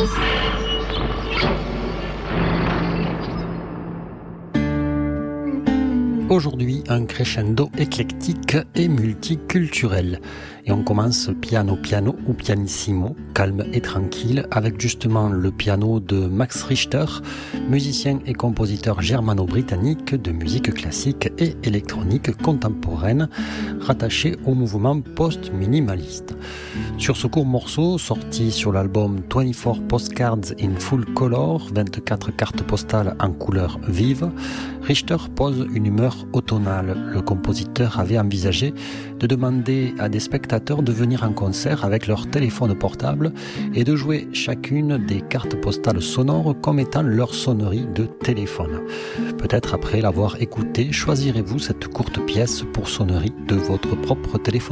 Aujourd'hui, un crescendo éclectique et multiculturel. Et on commence piano ou pianissimo, calme et tranquille, avec justement le piano de Max Richter, musicien et compositeur germano-britannique de musique classique et électronique contemporaine, rattaché au mouvement post-minimaliste. Sur ce court morceau, sorti sur l'album 24 Postcards in Full Color, 24 cartes postales en couleur vive, Richter pose une humeur automnale. Le compositeur avait envisagé de demander à des spectateurs de venir en concert avec leur téléphone portable et de jouer chacune des cartes postales sonores comme étant leur sonnerie de téléphone. Peut-être après l'avoir écouté, choisirez-vous cette courte pièce pour sonnerie de votre propre téléphone ?